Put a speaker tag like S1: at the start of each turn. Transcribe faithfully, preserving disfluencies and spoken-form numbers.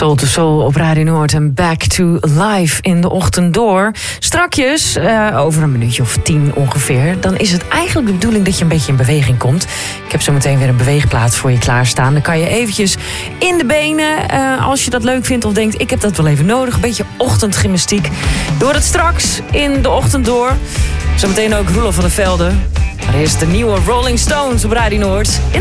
S1: Soul to Soul op Radio Noord en Back to Life in de ochtend door. Strakjes, uh, over een minuutje of tien ongeveer, dan is het eigenlijk de bedoeling dat je een beetje in beweging komt. Ik heb zo meteen weer een beweegplaats voor je klaarstaan. Dan kan je eventjes in de benen, uh, als je dat leuk vindt of denkt, ik heb dat wel even nodig. Een beetje ochtendgymnastiek. Door het straks in de ochtend door. Zometeen ook Roelof van der Velde. Maar eerst de nieuwe Rolling Stones op Radio Noord. In